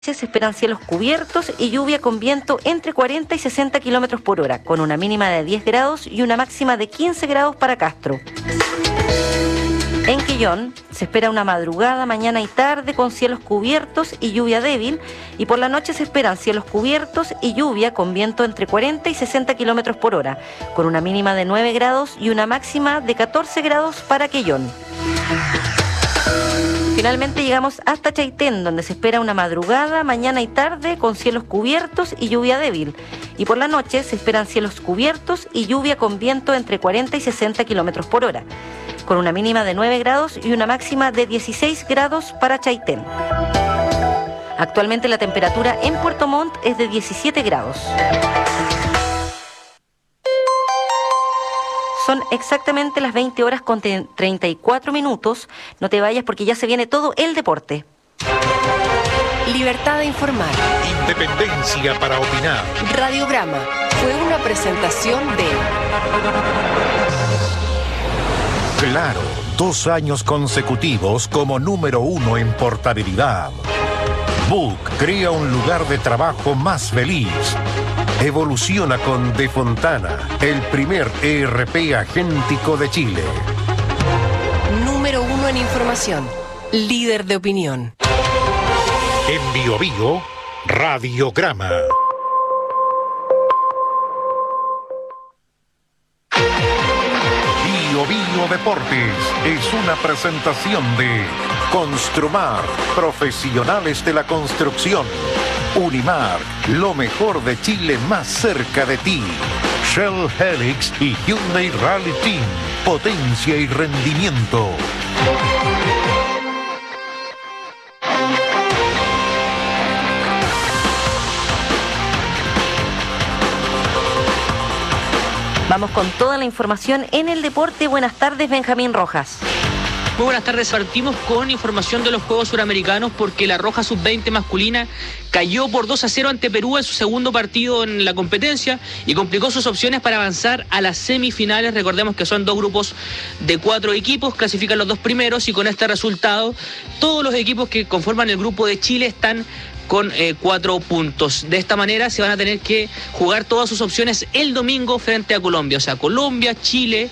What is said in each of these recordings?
Se esperan cielos cubiertos y lluvia con viento entre 40 y 60 kilómetros por hora, con una mínima de 10 grados y una máxima de 15 grados para Castro. En Quillón se espera una madrugada, mañana y tarde con cielos cubiertos y lluvia débil, y por la noche se esperan cielos cubiertos y lluvia con viento entre 40 y 60 kilómetros por hora, con una mínima de 9 grados y una máxima de 14 grados para Quillón. Finalmente llegamos hasta Chaitén, donde se espera una madrugada, mañana y tarde con cielos cubiertos y lluvia débil. Y por la noche se esperan cielos cubiertos y lluvia con viento entre 40 y 60 kilómetros por hora, con una mínima de 9 grados y una máxima de 16 grados para Chaitén. Actualmente la temperatura en Puerto Montt es de 17 grados. Son exactamente las 20 horas con 34 minutos. No te vayas porque ya se viene todo el deporte. Libertad de informar. Independencia para opinar. Radiograma fue una presentación de... Claro, 2 años consecutivos como número 1 en portabilidad. Book crea un lugar de trabajo más feliz. Evoluciona con De Fontana, el primer ERP agéntico de Chile. Número 1 en información. Líder de opinión. En Bio Bio, Radiograma. Bio Bio Deportes es una presentación de Construmar, profesionales de la construcción. Unimar, lo mejor de Chile más cerca de ti. Shell Helix y Hyundai Rally Team, potencia y rendimiento. Vamos con toda la información en el deporte. Buenas tardes, Benjamín Rojas. Muy buenas tardes, partimos con información de los Juegos Suramericanos porque la Roja Sub-20 masculina cayó por 2-0 ante Perú en su segundo partido en la competencia y complicó sus opciones para avanzar a las semifinales. Recordemos que son 2 grupos de 4 equipos, clasifican los 2 primeros y con este resultado todos los equipos que conforman el grupo de Chile están con 4 puntos. De esta manera se van a tener que jugar todas sus opciones el domingo frente a Colombia. O sea, Colombia, Chile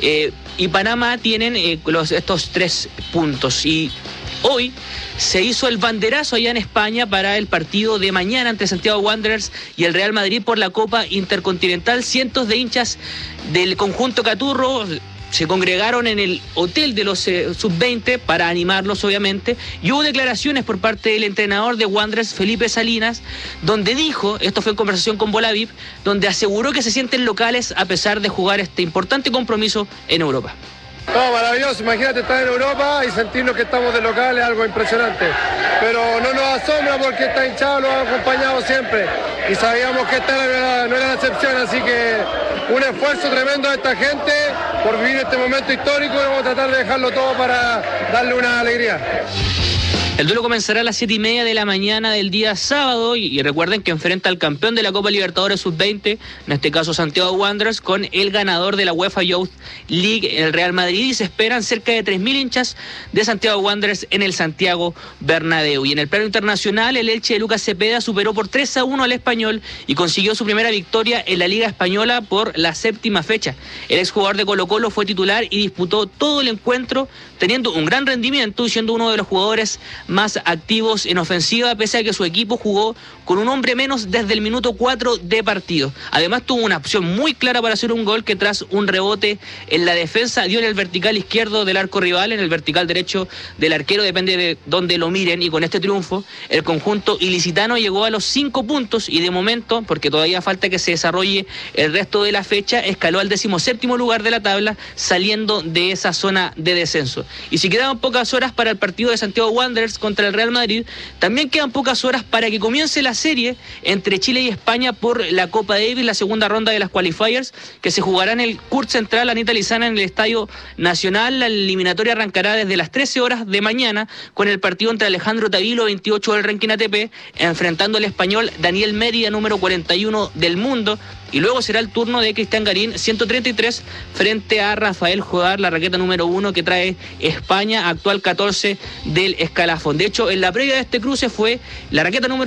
y Panamá tienen estos 3 puntos. Y hoy se hizo el banderazo allá en España para el partido de mañana entre Santiago Wanderers y el Real Madrid por la Copa Intercontinental. Cientos de hinchas del conjunto Caturro se congregaron en el hotel de los sub-20 para animarlos, obviamente, y hubo declaraciones por parte del entrenador de Wanderers, Felipe Salinas, donde dijo, esto fue en conversación con Bola VIP, donde aseguró que se sienten locales a pesar de jugar este importante compromiso en Europa. No, maravilloso, imagínate estar en Europa y sentirnos que estamos de locales, algo impresionante. Pero no nos asombra porque esta hinchada nos ha acompañado siempre y sabíamos que esta no era la excepción, así que un esfuerzo tremendo de esta gente por vivir este momento histórico y vamos a tratar de dejarlo todo para darle una alegría. El duelo comenzará a las 7:30 de la mañana del día sábado y recuerden que enfrenta al campeón de la Copa Libertadores Sub-20, en este caso Santiago Wanderers, con el ganador de la UEFA Youth League, el Real Madrid, y se esperan cerca de 3.000 hinchas de Santiago Wanderers en el Santiago Bernabéu. Y en el plano internacional, el Elche de Lucas Cepeda superó por 3-1 al Español y consiguió su primera victoria en la Liga Española por la 7ª fecha. El exjugador de Colo-Colo fue titular y disputó todo el encuentro teniendo un gran rendimiento y siendo uno de los jugadores más activos en ofensiva, pese a que su equipo jugó con un hombre menos desde el minuto 4 de partido. Además tuvo una opción muy clara para hacer un gol que tras un rebote en la defensa dio en el vertical izquierdo del arco rival, en el vertical derecho del arquero, depende de dónde lo miren, y con este triunfo el conjunto ilicitano llegó a los 5 puntos y de momento, porque todavía falta que se desarrolle el resto de la fecha, escaló al 17º lugar de la tabla, saliendo de esa zona de descenso. Y si quedaban pocas horas para el partido de Santiago Wanderers contra el Real Madrid, también quedan pocas horas para que comience la serie entre Chile y España por la Copa Davis, la segunda ronda de las qualifiers, que se jugará en el Kurt Central Anita Lizana en el Estadio Nacional. La eliminatoria arrancará desde las 13 horas de mañana con el partido entre Alejandro Tavilo, 28 del ranking ATP, enfrentando al español Daniel Mérida, número 41 del mundo, y luego será el turno de Cristian Garín, 133, frente a Rafael Jodar, la raqueta número 1 que trae España, actual 14 del escalafón. De hecho, en la previa de este cruce fue la raqueta número